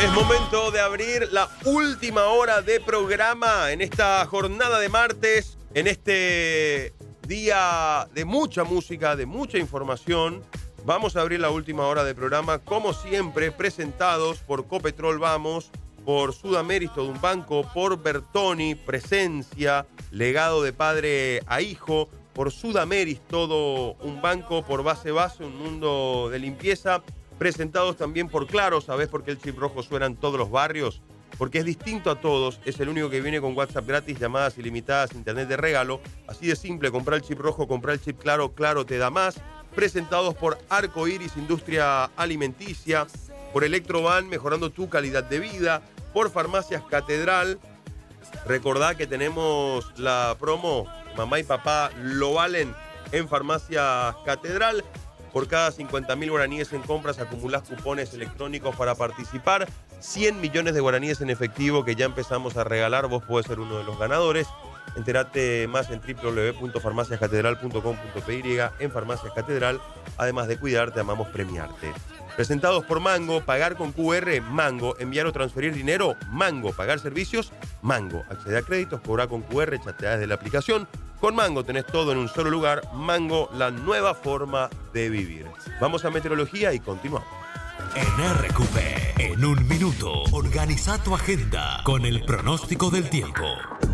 Es momento de abrir la última hora de programa en esta jornada de martes, en este día de mucha música, de mucha información. Vamos a abrir la última hora de programa, como siempre, presentados por Copetrol Vamos, por Sudameris, todo un banco, por Bertoni, presencia, legado de padre a hijo, por Sudameris, todo un banco, por Base, un mundo de limpieza. Presentados también por Claro. ¿Sabés por qué el chip rojo suena en todos los barrios? Porque es distinto a todos, es el único que viene con WhatsApp gratis, llamadas ilimitadas, internet de regalo. Así de simple, comprar el chip rojo, comprar el chip Claro, Claro te da más. Presentados por Arco Iris, industria alimenticia, por Electroban, mejorando tu calidad de vida, por Farmacias Catedral. Recordá que tenemos la promo Mamá y Papá lo valen en Farmacias Catedral. Por cada 50.000 guaraníes en compras acumulás cupones electrónicos para participar. 100 millones de guaraníes en efectivo que ya empezamos a regalar. Vos podés ser uno de los ganadores. Entérate más en www.farmaciascatedral.com.py. En Farmacias Catedral, además de cuidarte, amamos premiarte. Presentados por Mango, pagar con QR, Mango, enviar o transferir dinero, Mango, pagar servicios, Mango, acceder a créditos, cobrar con QR, chatear desde la aplicación. Con Mango tenés todo en un solo lugar. Mango, la nueva forma de vivir. Vamos a meteorología y continuamos. En RQP, en un minuto, organiza tu agenda con el pronóstico del tiempo.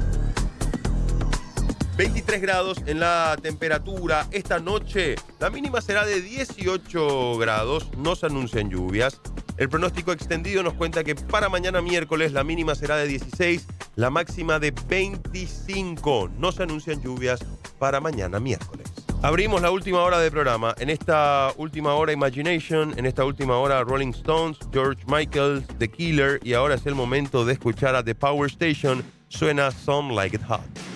23 grados en la temperatura. Esta noche la mínima será de 18 grados. No se anuncian lluvias. El pronóstico extendido nos cuenta que para mañana miércoles la mínima será de 16, la máxima de 25. No se anuncian lluvias para mañana miércoles. Abrimos la última hora de programa. En esta última hora Imagination, en esta última hora Rolling Stones, George Michael, The Killer, y ahora es el momento de escuchar a The Power Station. Suena Some Like It Hot.